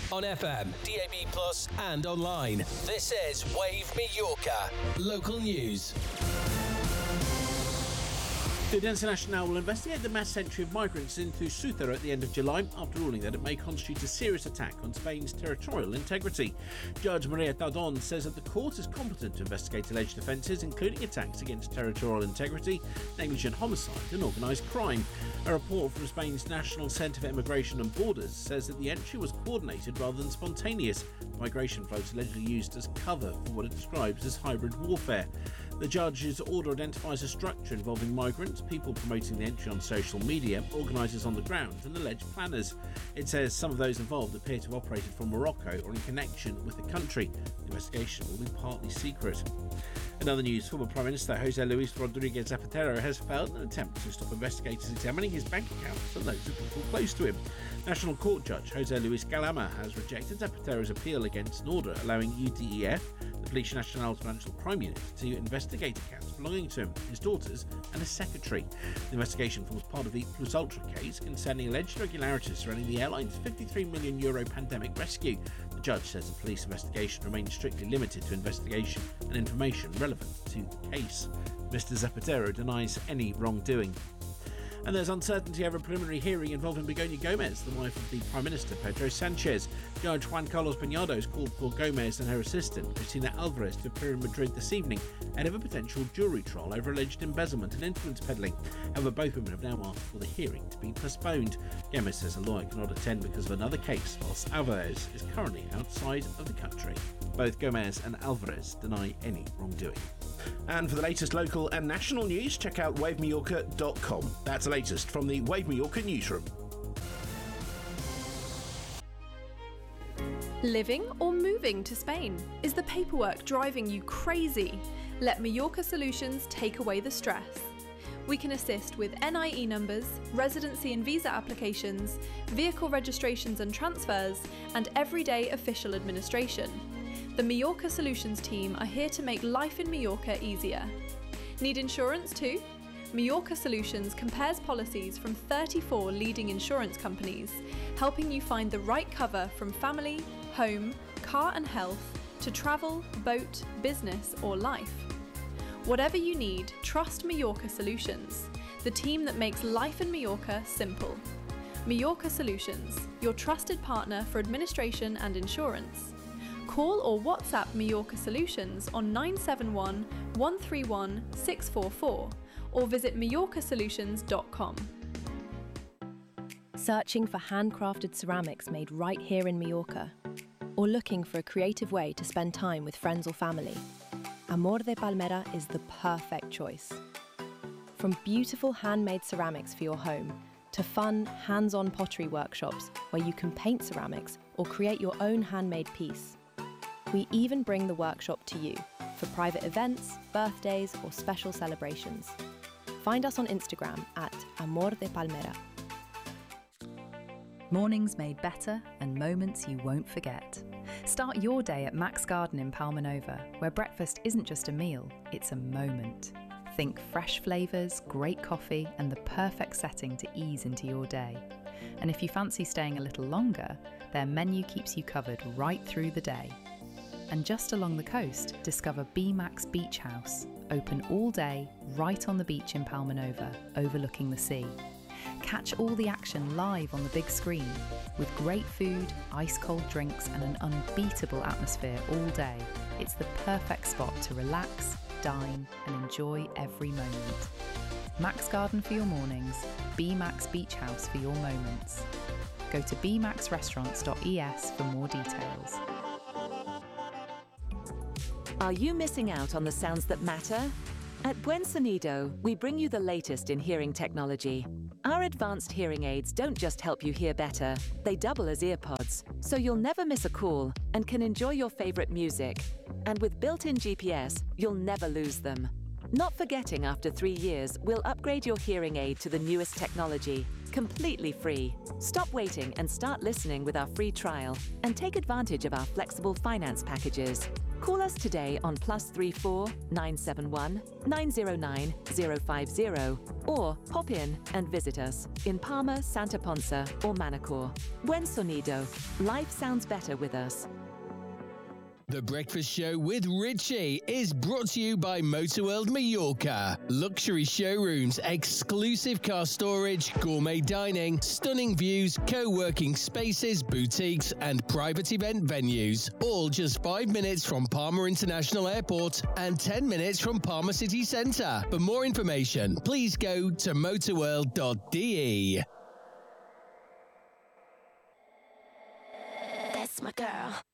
on FM, DAB+, and online. This is Wave Mallorca. Local news. The Audiencia Nacional will investigate the mass entry of migrants into Ceuta at the end of July after ruling that it may constitute a serious attack on Spain's territorial integrity. Judge Maria Tardon says that the court is competent to investigate alleged offences, including attacks against territorial integrity, negligent homicide and organised crime. A report from Spain's National Centre for Immigration and Borders says that the entry was coordinated rather than spontaneous. Migration flows allegedly used as cover for what it describes as hybrid warfare. The judge's order identifies a structure involving migrants, people promoting the entry on social media, organisers on the ground and alleged planners. It says some of those involved appear to have operated from Morocco or in connection with the country. The investigation will be partly secret. In other news, former Prime Minister José Luis Rodríguez Zapatero has failed in an attempt to stop investigators examining his bank accounts and those of people close to him. National Court Judge José Luis Galama has rejected Zapatero's appeal against an order allowing UDEF, the Policia Nacional's financial crime unit, to investigate accounts belonging to him, his daughters and his secretary. The investigation forms part of the Plus Ultra case concerning alleged irregularities surrounding the airline's €53 million pandemic rescue. The judge says the police investigation remains strictly limited to investigation and information relevant to the case. Mr. Zapatero denies any wrongdoing. And there's uncertainty over a preliminary hearing involving Begoña Gómez, the wife of the Prime Minister Pedro Sanchez. Judge Juan Carlos Peñado has called for Gómez and her assistant, Cristina Alvarez, to appear in Madrid this evening ahead of a potential jury trial over alleged embezzlement and influence peddling. However, both women have now asked for the hearing to be postponed. Gómez says a lawyer cannot attend because of another case, whilst Alvarez is currently outside of the country. Both Gómez and Alvarez deny any wrongdoing. And for the latest local and national news, check out wavemallorca.com. That's the latest from the Wave Mallorca newsroom. Living or moving to Spain? Is the paperwork driving you crazy? Let Mallorca Solutions take away the stress. We can assist with NIE numbers, residency and visa applications, vehicle registrations and transfers, and everyday official administration. The Mallorca Solutions team are here to make life in Mallorca easier. Need insurance too? Mallorca Solutions compares policies from 34 leading insurance companies, helping you find the right cover from family, home, car and health, to travel, boat, business or life. Whatever you need, trust Mallorca Solutions, the team that makes life in Mallorca simple. Mallorca Solutions, your trusted partner for administration and insurance. Call or WhatsApp Mallorca Solutions on 971 131 644 or visit mallorcasolutions.com. Searching for handcrafted ceramics made right here in Mallorca? Or looking for a creative way to spend time with friends or family? Amor de Palmera is the perfect choice. From beautiful handmade ceramics for your home to fun, hands-on pottery workshops where you can paint ceramics or create your own handmade piece. We even bring the workshop to you for private events, birthdays or special celebrations. Find us on Instagram at Amor de Palmera. Mornings made better and moments you won't forget. Start your day at Max Garden in Palma Nova, where breakfast isn't just a meal, it's a moment. Think fresh flavours, great coffee and the perfect setting to ease into your day. And if you fancy staying a little longer, their menu keeps you covered right through the day. And just along the coast, discover B-Max Beach House, open all day, right on the beach in Palma Nova, overlooking the sea. Catch all the action live on the big screen, with great food, ice-cold drinks and an unbeatable atmosphere all day. It's the perfect spot to relax, dine and enjoy every moment. Max Garden for your mornings, B-Max Beach House for your moments. Go to bmaxrestaurants.es for more details. Are you missing out on the sounds that matter? At Buen Sonido, we bring you the latest in hearing technology. Our advanced hearing aids don't just help you hear better, they double as earpods, so you'll never miss a call and can enjoy your favorite music. And with built-in GPS, you'll never lose them. Not forgetting after 3 years, we'll upgrade your hearing aid to the newest technology, completely free. Stop waiting and start listening with our free trial and take advantage of our flexible finance packages. Call us today on +34 971 909 050 or pop in and visit us in Palma, Santa Ponsa or Manacor. Buen Sonido. Life sounds better with us. The Breakfast Show with Richie is brought to you by Motorworld Mallorca. Luxury showrooms, exclusive car storage, gourmet dining, stunning views, co-working spaces, boutiques and private event venues. All just 5 minutes from Palma International Airport and 10 minutes from Palma City Centre. For more information, please go to motorworld.de. That's my girl.